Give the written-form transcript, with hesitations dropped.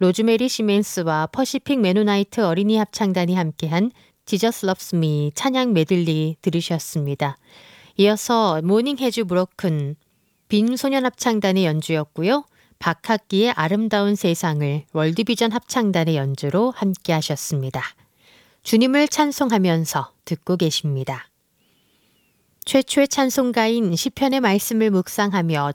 로즈메리 시멘스와 퍼시픽 메노나이트 어린이 합창단이 함께한 Jesus Loves Me 찬양 메들리 들으셨습니다. 이어서 모닝 해즈 브로큰 빈 소년 합창단의 연주였고요. 박학기의 아름다운 세상을 월드비전 합창단의 연주로 함께 하셨습니다. 주님을 찬송하면서 듣고 계십니다. 최초의 찬송가인 시편의 말씀을 묵상하며